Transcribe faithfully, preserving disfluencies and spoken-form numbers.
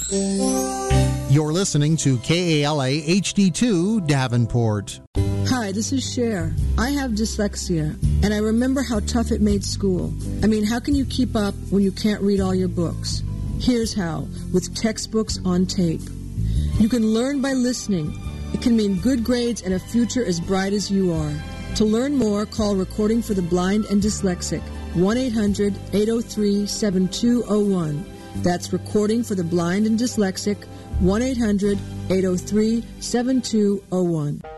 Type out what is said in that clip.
You're listening to K A L A H D two Davenport. Hi, this is Cher. I have dyslexia, and I remember how tough it made school. I mean, how can you keep up when you can't read all your books? Here's how, with textbooks on tape. You can learn by listening. It can mean good grades and a future as bright as you are. To learn more, call Recording for the Blind and Dyslexic, one eight hundred eight oh three seven two oh one. That's Recording for the Blind and Dyslexic, one eight hundred eight oh three seven two oh one.